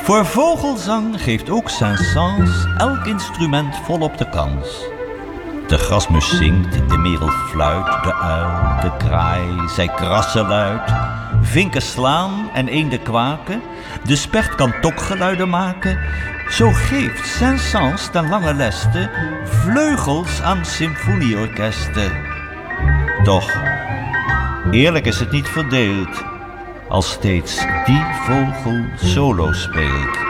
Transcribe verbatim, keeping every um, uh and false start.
Voor vogelzang geeft ook Saint-Saëns elk instrument volop de kans. De grasmus zingt, de merel fluit, de uil, de kraai, zij krassen luid. Vinken slaan en eenden kwaken, de spert kan tokgeluiden maken. Zo geeft Saint-Saëns ten lange leste vleugels aan symfonieorkesten. Toch, eerlijk is het niet verdeeld, als steeds die vogel solo speelt.